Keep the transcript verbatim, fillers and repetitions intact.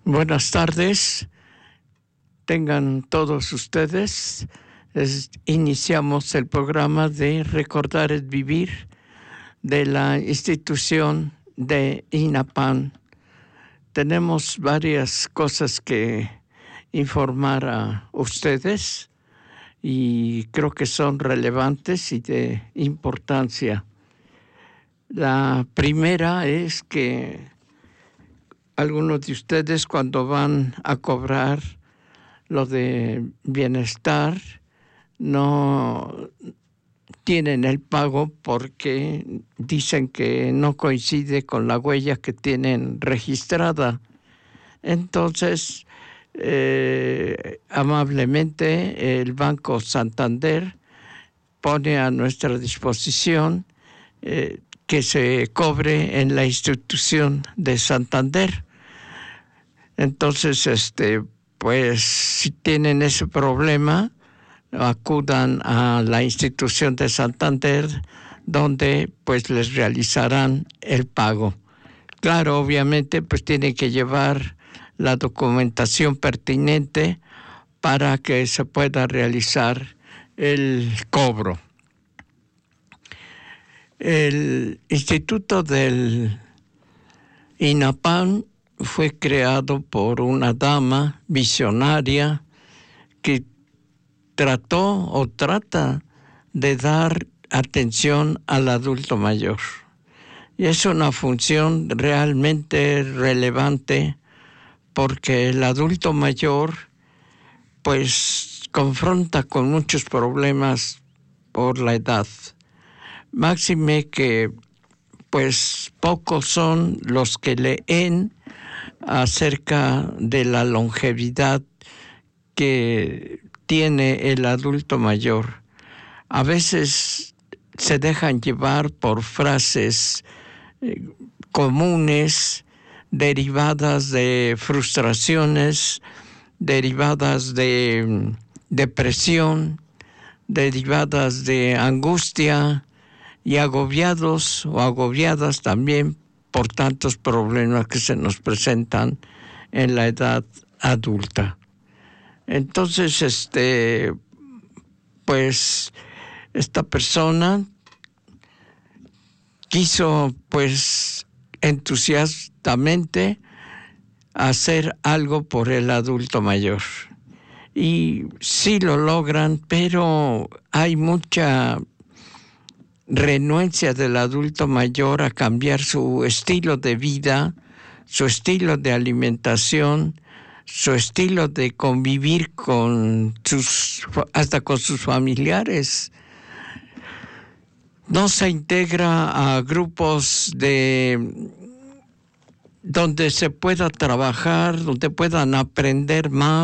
Buenas tardes, tengan todos ustedes. Es, iniciamos el programa de Recordar es Vivir de la institución de INAPAN. Tenemos varias cosas que informar a ustedes y creo que son relevantes y de importancia. La primera es que algunos de ustedes, cuando van a cobrar lo de bienestar, no tienen el pago porque dicen que no coincide con la huella que tienen registrada. Entonces, eh, amablemente, el Banco Santander pone a nuestra disposición eh, que se cobre en la institución de Santander. Entonces, este, pues, si tienen ese problema, acudan a la institución de Santander, donde, pues, les realizarán el pago. Claro, obviamente, pues, tienen que llevar la documentación pertinente para que se pueda realizar el cobro. El Instituto del INAPAN fue creado por una dama visionaria que trató o trata de dar atención al adulto mayor. Y es una función realmente relevante porque el adulto mayor pues confronta con muchos problemas por la edad. Máxime que pues pocos son los que leen acerca de la longevidad que tiene el adulto mayor. A veces se dejan llevar por frases eh, comunes, derivadas de frustraciones, derivadas de depresión, derivadas de angustia, y agobiados o agobiadas también por tantos problemas que se nos presentan en la edad adulta. Entonces, este, pues, esta persona quiso, pues, entusiastamente hacer algo por el adulto mayor. Y sí lo logran, pero hay mucha renuencia del adulto mayor a cambiar su estilo de vida, su estilo de alimentación, su estilo de convivir con sus, hasta con sus familiares. No se integra a grupos de donde se pueda trabajar, donde puedan aprender más.